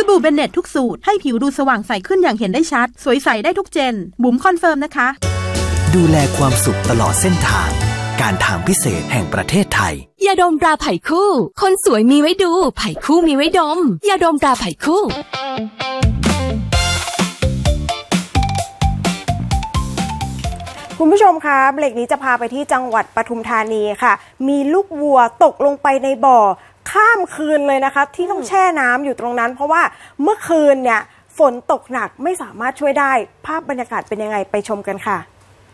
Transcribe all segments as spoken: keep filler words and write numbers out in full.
บู่เบนเน็ตทุกสูตรให้ผิวดูสว่างใสขึ้นอย่างเห็นได้ชัดสวยใสได้ทุกเจนบุ๋มคอนเฟิร์มนะคะดูแลความสุขตลอดเส้นทางการทางพิเศษแห่งประเทศไทยยาดมตราไผ่คู่คนสวยมีไว้ดูไผ่คู่มีไว้ดมยาดมตราไผ่คู่คุณผู้ชมคะเบรกนี้จะพาไปที่จังหวัดปทุมธานีค่ะมีลูกวัวตกลงไปในบ่อข้ามคืนเลยนะคะที่ต้องแช่น้ำอยู่ตรงนั้นเพราะว่าเมื่อคืนเนี่ยฝนตกหนักไม่สามารถช่วยได้ภาพบรรยากาศเป็นยังไงไปชมกันค่ะ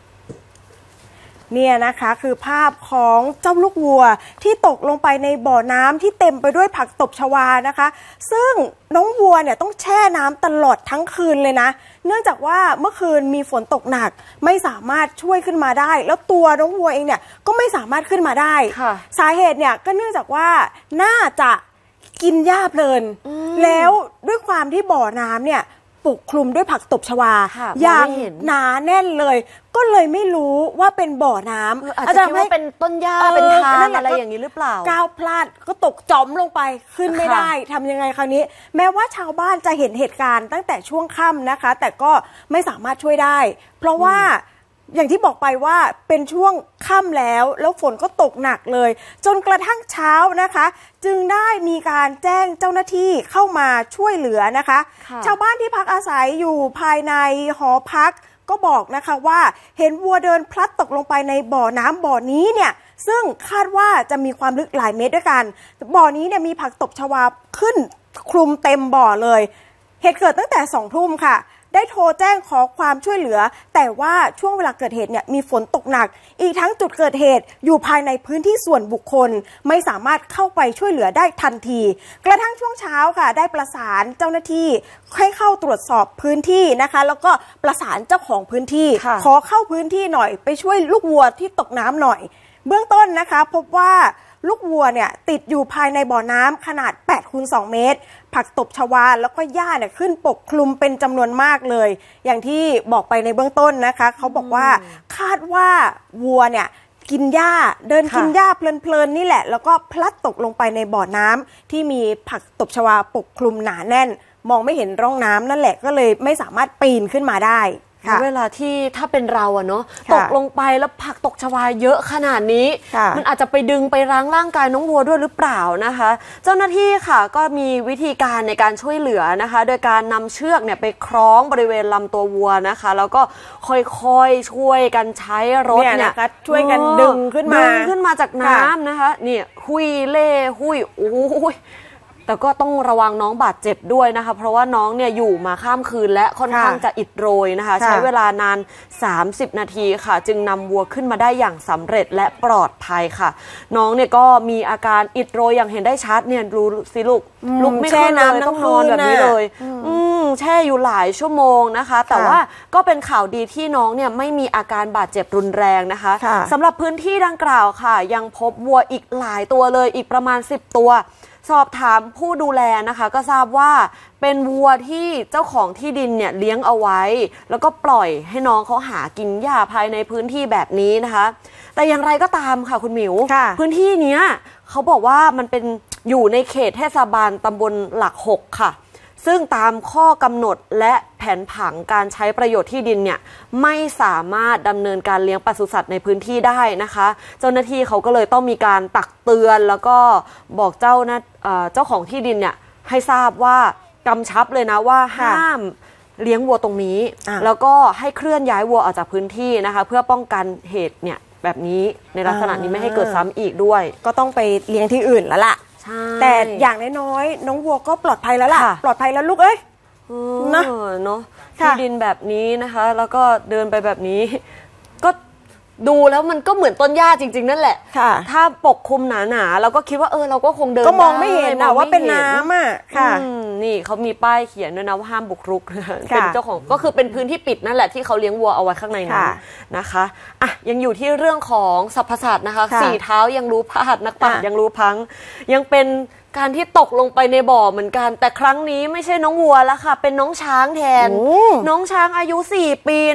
เนี่ยนะคะคือภาพของเจ้าลูกวัวที่ตกลงไปในบ่อน้ำที่เต็มไปด้วยผักตบชวานะคะซึ่งน้องวัวเนี่ยต้องแช่น้ำตลอดทั้งคืนเลยนะเนื่องจากว่าเมื่อคืนมีฝนตกหนักไม่สามารถช่วยขึ้นมาได้แล้วตัวน้องวัวเองเนี่ยก็ไม่สามารถขึ้นมาได้สาเหตุเนี่ยก็เนื่องจากว่าน่าจะกินหญ้าเพลินแล้วด้วยความที่บ่อน้ำเนี่ยปกคลุมด้วยผักตบชวาอย่างหนาแน่นเลยก็เลยไม่รู้ว่าเป็นบ่อน้ำอาจจะคิดว่าเป็นต้นหญ้าเป็นทางอะไรอย่างนี้หรือเปล่าก้าวพลาดก็ตกจอมลงไปขึ้นไม่ได้ทำยังไงคราวนี้แม้ว่าชาวบ้านจะเห็นเหตุการณ์ตั้งแต่ช่วงค่ำนะคะแต่ก็ไม่สามารถช่วยได้เพราะว่าอย่างที่บอกไปว่าเป็นช่วงค่ำแล้วแล้วฝนก็ตกหนักเลยจนกระทั่งเช้านะคะจึงได้มีการแจ้งเจ้าหน้าที่เข้ามาช่วยเหลือนะคะชาวบ้านที่พักอาศัยอยู่ภายในหอพักก็บอกนะคะว่าเห็นวัวเดินพลัดตกลงไปในบ่อน้ำบ่อนี้เนี่ยซึ่งคาดว่าจะมีความลึกหลายเมตรด้วยกันบ่อนี้เนี่ยมีผักตบชวาขึ้นคลุมเต็มบ่อเลยเหตุเกิดตั้งแต่สองทุ่มค่ะได้โทรแจ้งขอความช่วยเหลือแต่ว่าช่วงเวลาเกิดเหตุเนี่ยมีฝนตกหนักอีกทั้งจุดเกิดเหตุอยู่ภายในพื้นที่ส่วนบุคคลไม่สามารถเข้าไปช่วยเหลือได้ทันทีกระทั่งช่วงเช้าค่ะได้ประสานเจ้าหน้าที่ให้เข้าตรวจสอบพื้นที่นะคะแล้วก็ประสานเจ้าของพื้นที่ขอเข้าพื้นที่หน่อยไปช่วยลูกวัวที่ตกน้ำหน่อยเบื้องต้นนะคะพบว่าลูกวัวเนี่ยติดอยู่ภายในบ่อน้ำขนาด แปดคูณสอง เมตรผักตบชวาแล้วก็หญ้าเนี่ยขึ้นปกคลุมเป็นจำนวนมากเลยอย่างที่บอกไปในเบื้องต้นนะคะเขาบอกว่าคาดว่าวัวเนี่ยกินหญ้าเดินกินหญ้าเพลินๆนี่แหละแล้วก็พลัดตกลงไปในบ่อน้ำที่มีผักตบชวาปกคลุมหนาแน่นมองไม่เห็นร่องน้ำนั่นแหละก็เลยไม่สามารถปีนขึ้นมาได้เวลาที่ถ้าเป็นเราอะเนาะตกลงไปแล้วผักตกชวาเยอะขนาดนี้มันอาจจะไปดึงไปรั้งร่างกายน้องวัวด้วยหรือเปล่านะคะเจ้าหน้าที่ค่ะก็มีวิธีการในการช่วยเหลือนะคะโดยการนำเชือกเนี่ยไปคล้องบริเวณลำตัววัวนะคะแล้วก็ค่อยๆช่วยกันใช้รถเนี่ยช่วยกันดึงขึ้นมาดึงขึ้นมาจากน้ำนะคะเนี่ยหุยเล่หุยโอ้ยแต่ก็ต้องระวังน้องบาดเจ็บด้วยนะคะเพราะว่าน้องเนี่ยอยู่มาข้ามคืนและค่อนข้างจะอิดโรยนะคะใช้เวลานานสามสิบนาทีค่ะจึงนำวัวขึ้นมาได้อย่างสำเร็จและปลอดภัยค่ะน้องเนี่ยก็มีอาการอิดโรยอย่างเห็นได้ชัดเนี่ยรู้สิลูกลุกไม่ขึ้นเลยต้องนอนแบบนี้เลยอืมแช่อยู่หลายชั่วโมงนะคะแต่ว่าก็เป็นข่าวดีที่น้องเนี่ยไม่มีอาการบาดเจ็บรุนแรงนะคะสำหรับพื้นที่ดังกล่าวค่ะยังพบวัวอีกหลายตัวเลยอีกประมาณสิบตัวสอบถามผู้ดูแลนะคะก็ทราบว่าเป็นวัวที่เจ้าของที่ดินเนี่ยเลี้ยงเอาไว้แล้วก็ปล่อยให้น้องเขาหากินหญ้าภายในพื้นที่แบบนี้นะคะแต่อย่างไรก็ตามค่ะคุณหมิวพื้นที่เนี้ยเขาบอกว่ามันเป็นอยู่ในเขตเทศบาลตำบลหลักหกค่ะซึ่งตามข้อกำหนดและแผนผังการใช้ประโยชน์ที่ดินเนี่ยไม่สามารถดำเนินการเลี้ยงปศุสัตว์ในพื้นที่ได้นะคะเจ้าหน้าที่เขาก็เลยต้องมีการตักเตือนแล้วก็บอกเจ้านะเจ้าของที่ดินเนี่ยให้ทราบว่ากำชับเลยนะว่าห้ามเลี้ยงวัวตรงนี้แล้วก็ให้เคลื่อนย้ายวัวออกจากพื้นที่นะคะเพื่อป้องกันเหตุเนี่ยแบบนี้ในลักษณะนี้ไม่ให้เกิดซ้ำอีกด้วยก็ต้องไปเลี้ยงที่อื่นแล้วล่ะแต่อย่างน้อยๆน้องวัวก็ปลอดภัยแล้วล่ะปลอดภัยแล้วลูกเอ้ยนะเนาะที่ดินแบบนี้นะคะแล้วก็เดินไปแบบนี้ก็ดูแล้วมันก็เหมือนต้นหญ้าจริงๆนั่นแหละถ้าปกคลุมหนาๆเราก็คิดว่าเออเราก็คงเดินก็มองไม่เห็นนะว่าเป็นน้ำอ่ะค่ะนี่เขามีป้ายเขียนด้วยนะว่าห้ามบุกรุกเป็นเจ้าของก็คือเป็นพื้นที่ปิดนั่นแหละที่เขาเลี้ยงวัวเอาไว้ข้างในนั้นนะคะอ่ะยังอยู่ที่เรื่องของสรรพสัตว์นะคะสี่เท้ายังรู้พลาดนักปั่นยังรู้พังยังเป็นการที่ตกลงไปในบ่อเหมือนกันแต่ครั้งนี้ไม่ใช่น้องวัวแล้วค่ะเป็นน้องช้างแทนน้องช้างอายุสี่ปี